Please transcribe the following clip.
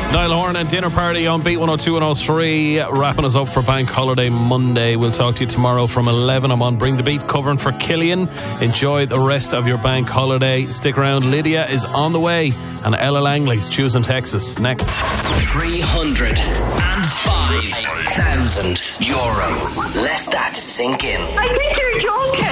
Niall Horan and Dinner Party on Beat 102 and 103, wrapping us up for Bank Holiday Monday. We'll talk to you tomorrow from 11. I'm on Bring the Beat covering for Killian. Enjoy the rest of your bank holiday. Stick around. Lydia is on the way and Ella Langley's choosing Texas next. 305,000 euro. Let that sink in. I think you're joking.